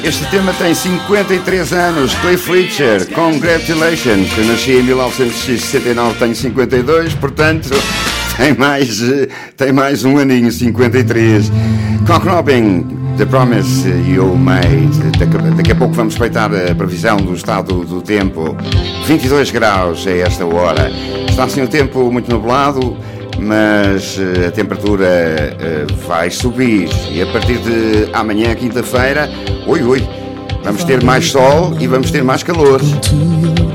Este tema tem 53 anos, Cliff Richard, Congratulations. Eu nasci em 1969, tenho 52, portanto tem mais um aninho, 53. Cock Robin, The Promise You Made. Daqui a pouco vamos respeitar a previsão do estado do tempo. 22 graus a esta hora. Está assim o tempo muito nublado, mas a temperatura vai subir. E a partir de amanhã, quinta-feira, vamos ter mais sol e vamos ter mais calor.